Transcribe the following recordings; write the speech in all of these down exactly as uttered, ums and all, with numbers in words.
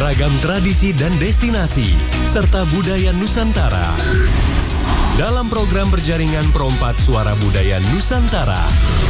beragam tradisi dan destinasi, serta budaya Nusantara. Dalam program berjaringan Perompat Suara Budaya Nusantara.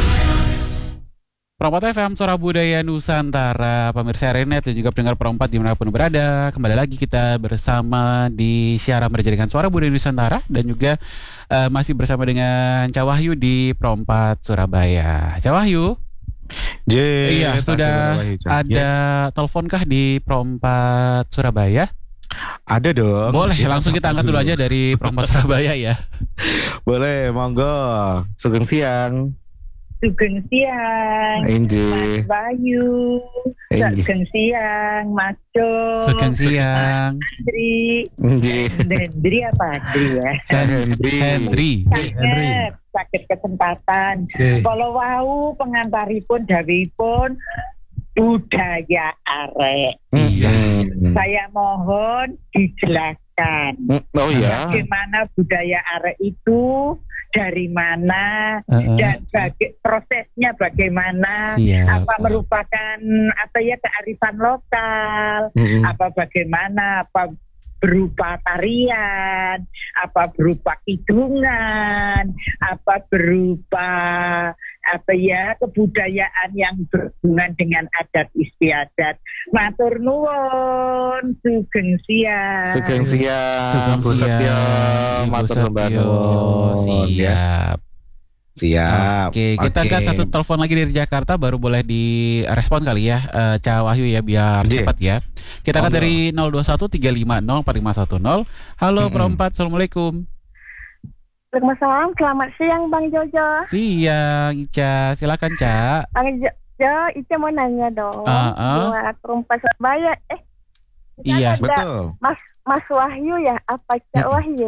Perompat F M, Suara Budaya Nusantara, pemirsa Renet dan juga pendengar Perompat dimanapun berada. Kembali lagi kita bersama di siaran berjaringan Suara Budaya Nusantara dan juga uh, masih bersama dengan Cak Wahyu di Perompat Surabaya. Cak Wahyu. J, iya, sudah Wahyu, ada ya. Teleponkah di Perompat Surabaya? Ada dong. Boleh, kita langsung kita angkat dulu aja dari Perompat Surabaya ya. Boleh, monggo. Sugeng siang. Sugeng siang, Inji. Mas Bayu. Sugeng siang, Mas Jo. Sugeng siang, Hendri. Inji. Hendri apa Hendri ya? Hendri. Hendri. Hendri. Sakit kesempatan. Okay. Kalau wau pengantaripun dawuhipun budaya arek. Iya. Hmm. Saya mohon dijelaskan. Oh ya. Bagaimana budaya arek itu, dari mana, uh-uh. dan baga- prosesnya bagaimana, Siap. apa merupakan apa ya kearifan lokal, Mm-hmm. apa bagaimana, apa berupa tarian, apa berupa kidungan, apa berupa apa ya kebudayaan yang berhubungan dengan adat istiadat. Matur nuwun, sugeng siang. Sugeng siang. Sugeng siang, Ibu Matur sembah Setio. nuwun. Siap. Siap. Oke, kita Oke. angkat satu telepon lagi dari Jakarta, baru boleh direspon kali ya, uh, Cak Wahyu ya, biar J. cepat ya. Kita angkat Oh, dari nol dua satu tiga lima nol empat lima satu nol. Halo Mm-mm. Perompat, Assalamualaikum. Waalaikumsalam, selamat siang Bang Jojo. Siang, Ica, silakan Cak. Bang Jojo, Ica mau nanya dong. Uh-uh. Buat Perompat Surabaya, eh Iya. ada Betul. Mas Mas Wahyu ya, apa Cak Wahyu?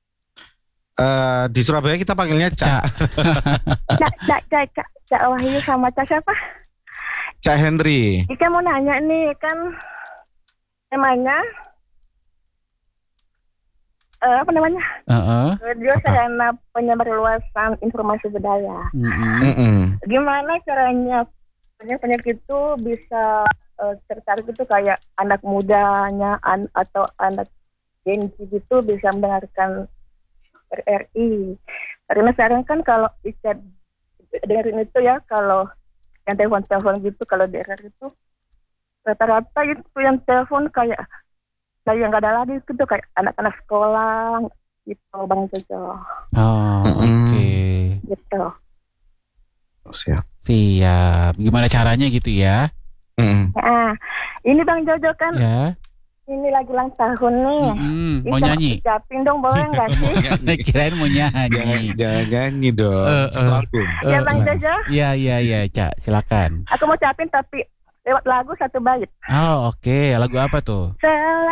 Eh, di Surabaya kita panggilnya Cak. Cak. Cak Cak Cak Cak Cak Wahyu sama Cak siapa? Cak Hendri. Ica mau nanya nih kan, namanya eh, apa namanya? Heeh. Radio Apa? Sarana Penyebarluasan Informasi Budaya. Mm-mm. Mm-mm. Gimana caranya penyanyi itu bisa eh, tertarik itu kayak anak mudanya an- atau anak Gen Z gitu bisa mendengarkan R R I. Karena sekarang kan kalau Ica dengerin itu ya, kalau yang telepon-telepon gitu, kalau di R R I itu rata-rata itu yang telepon kayak kayak nggak ada lagi gitu, kayak anak-anak sekolah gitu Bang Jojo Oh, Mm-mm. oke. gitu. Siap. Siap. Gimana caranya gitu ya? Mm-mm. Nah, ini Bang Jojo kan Ya. ini lagi ulang tahun nih. Mm-mm. Mau Bisa nyanyi? ucapin dong, boleh nggak sih? Kirain mau Jangan, nyanyi. jangan nyanyi dong. Eh, Satu eh. album. Ya Eh, Bang eh. Jojo, Iya, iya, iya, Cak. Silakan. aku mau ucapin tapi lewat lagu satu bait. Oh, oke. Lagu apa tuh? Selalu